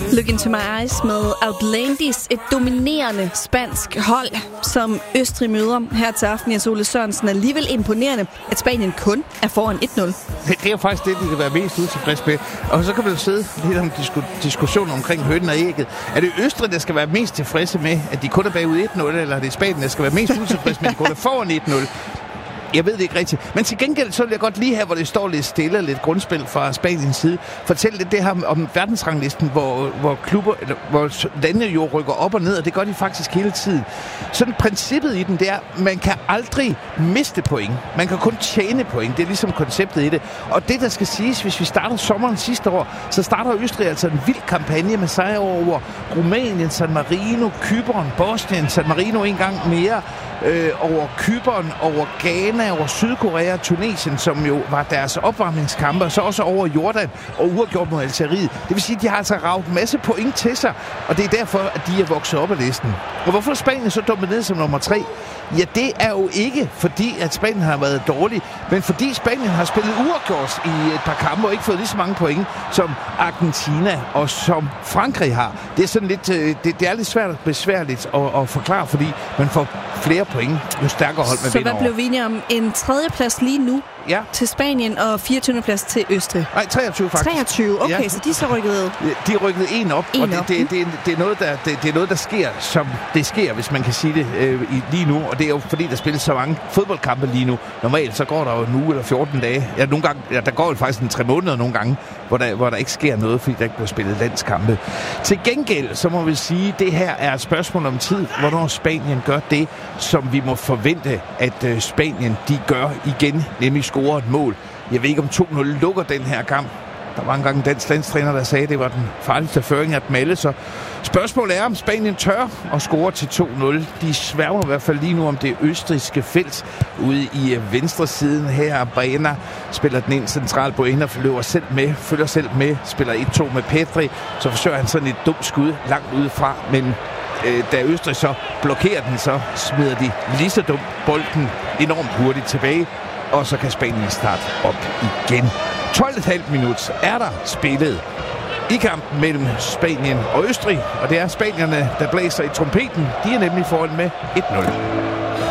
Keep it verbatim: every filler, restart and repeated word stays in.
Look into my eyes med Outlandis, et dominerende spansk hold, som Østrig møder her til aften. Jens Ole Sørensen, er alligevel imponerende, at Spanien kun er foran et nul. Det, det er jo faktisk det, de kan være mest utilfreds med. Og så kan man jo sidde lidt om disku, diskussioner omkring hønen og ægget. Er det Østrig, der skal være mest tilfredse med, at de kun er bagud et nul, eller er det Spanien, der skal være mest utilfredse med, at de kun er foran et nul? Jeg ved det ikke rigtigt. Men til gengæld, så vil jeg godt lige her, hvor det står lidt stille, lidt grundspil fra Spaniens side, fortælle lidt det her om verdensranglisten, hvor, hvor klubber, eller, hvor landene jo rykker op og ned, og det gør de faktisk hele tiden. Sådan princippet i den, det er, man kan aldrig miste point. Man kan kun tjene point. Det er ligesom konceptet i det. Og det, der skal siges, hvis vi starter sommeren sidste år, så starter Østrig altså en vild kampagne med sejre over Rumænien, San Marino, Cypern, Bosnien, San Marino en gang mere, øh, over Cypern, over Ghana, over Sydkorea, Tunesien, som jo var deres opvarmningskampe, og så også over Jordan og uafgjort mod Algeriet. Det vil sige, at de har altså ravet en masse point til sig, og det er derfor, at de er vokset op af listen. Og hvorfor er Spanien så dumpet ned som nummer tre? Ja, det er jo ikke fordi, at Spanien har været dårlig, men fordi Spanien har spillet uafgjort i et par kampe og ikke fået lige så mange point, som Argentina og som Frankrig har. Det er sådan lidt, det, det er lidt svært besværligt at, at forklare, fordi man får flere point, jo stærkere hold man så vinder over. Så hvad blev vi enige om? En tredjeplads lige nu ja. til Spanien og fireogtyvende plads til Østrig? Nej, treogtyve faktisk. treogtyve, okay, ja. Så de så rykkede... De rykkede en op, en og det, op. Det, det, det, er noget, der, det, det er noget, der sker, som det sker, hvis man kan sige det øh, lige nu. Og det er jo fordi, der spilles så mange fodboldkampe lige nu. Normalt så går der jo en uge eller fjorten dage. Ja, nogle gange, ja, der går jo faktisk en tre måneder nogle gange, hvor der, hvor der ikke sker noget, fordi der ikke bliver spillet landskampe. Til gengæld, så må vi sige, at det her er et spørgsmål om tid, hvornår Spanien gør det, som vi må forvente, at øh, Spanien de gør igen, nemlig score et mål. Jeg ved ikke, om to nul lukker den her kamp. Der var engang en dansk landstræner, der sagde, at det var den farligste føring at melde. Så spørgsmålet er, om Spanien tør at score til to nul. De sværger i hvert fald lige nu om det østrigske felt ude i venstre siden her. Baena spiller den ind centralt på ind og løber selv med, følger selv med, spiller et to med Pedri. Så forsøger han sådan et dumt skud langt udefra, men øh, da Østrig så blokerer den, så smider de lige så dumt bolden enormt hurtigt tilbage. Og så kan Spanien starte op igen. tolv komma fem minut er der spillet i kampen mellem Spanien og Østrig. Og det er spanierne, der blæser i trompeten. De er nemlig foran med et nul.